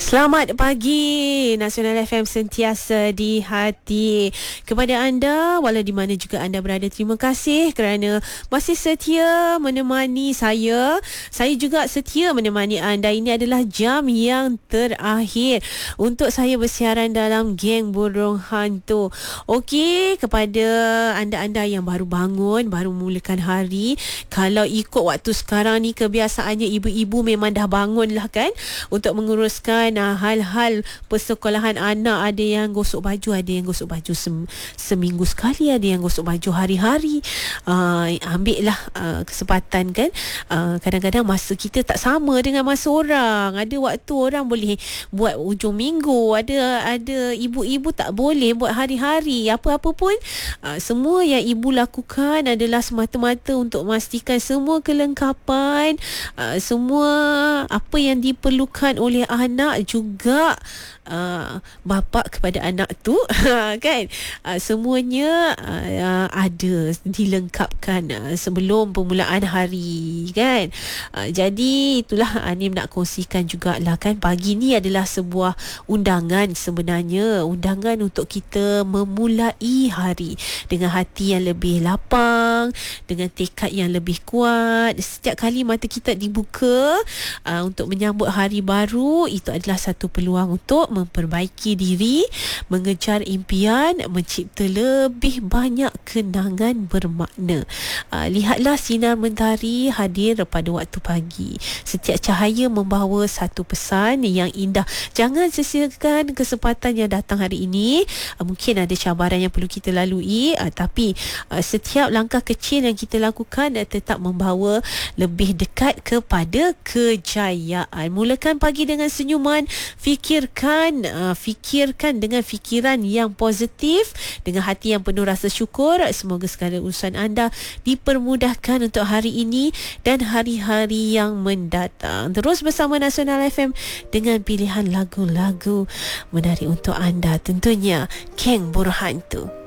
Selamat pagi, Nasional FM sentiasa di hati. Kepada anda, walau di mana juga anda berada, terima kasih kerana masih setia menemani saya. Saya juga setia menemani anda. Ini adalah jam yang terakhir untuk saya bersiaran dalam Geng Burung Hantu. Okey, kepada anda-anda yang baru bangun, baru mulakan hari, kalau ikut waktu sekarang ni, kebiasaannya ibu-ibu memang dah bangun lah kan, untuk menguruskan hal-hal persekolahan anak. Ada yang gosok baju, ada yang gosok baju seminggu sekali, ada yang gosok baju hari-hari. Ambil lah kesempatan kan. Kadang-kadang masa kita tak sama dengan masa orang. Ada waktu orang boleh buat ujung minggu, ada ibu-ibu tak boleh buat hari-hari. Apa-apa pun, semua yang ibu lakukan adalah semata-mata untuk memastikan semua kelengkapan, semua apa yang diperlukan oleh anak, juga bapa kepada anak tu kan, semuanya ada, dilengkapkan sebelum permulaan hari kan. Jadi itulah Anim nak kongsikan jugalah kan. Pagi ni adalah sebuah undangan, sebenarnya undangan untuk kita memulai hari dengan hati yang lebih lapang, dengan tekad yang lebih kuat. Setiap kali mata kita dibuka untuk menyambut hari baru, itu adalah satu peluang untuk memperbaiki diri, mengejar impian, mencipta lebih banyak kenangan bermakna. Lihatlah sinar mentari hadir pada waktu pagi. Setiap cahaya membawa satu pesan yang indah. Jangan sia-siakan kesempatan yang datang hari ini. Mungkin ada cabaran yang perlu kita lalui, tapi setiap langkah kecil yang kita lakukan tetap membawa lebih dekat kepada kejayaan. Mulakan pagi dengan senyuman, fikirkan dengan fikiran yang positif, dengan hati yang penuh rasa syukur. Semoga segala urusan anda dipermudahkan untuk hari ini dan hari-hari yang mendatang. Terus bersama Nasional FM dengan pilihan lagu-lagu menarik untuk anda, tentunya Geng Burung Hantu.